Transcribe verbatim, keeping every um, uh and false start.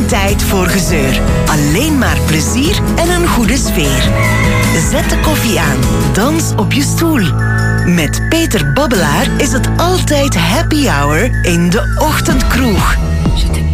Geen tijd voor gezeur. Alleen maar plezier en een goede sfeer. Zet de koffie aan. Dans op je stoel. Met Peter Babbelaar is het altijd happy hour in de Ochtendkroeg.